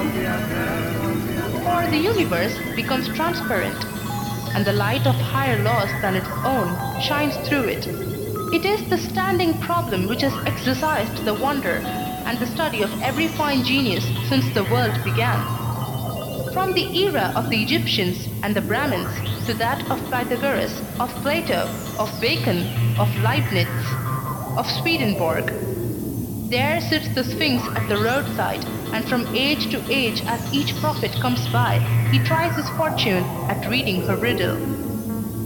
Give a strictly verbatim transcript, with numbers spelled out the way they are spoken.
For the universe becomes transparent, and the light of higher laws than its own shines through it. It is the standing problem which has exercised the wonder and the study of every fine genius since the world began. From the era of the Egyptians and the Brahmins to that of Pythagoras, of Plato, of Bacon, of Leibniz, of Swedenborg, there sits the Sphinx at the roadside, and from age to age as each prophet comes by, he tries his fortune at reading her riddle.